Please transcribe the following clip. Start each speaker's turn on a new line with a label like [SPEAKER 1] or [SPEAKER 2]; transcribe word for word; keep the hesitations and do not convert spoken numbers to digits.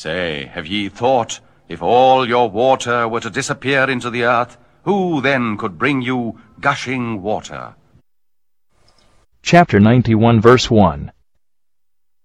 [SPEAKER 1] Say, have ye thought, if all your water were to disappear into the earth, who then could bring you gushing water?
[SPEAKER 2] Chapter ninety-one, verse one.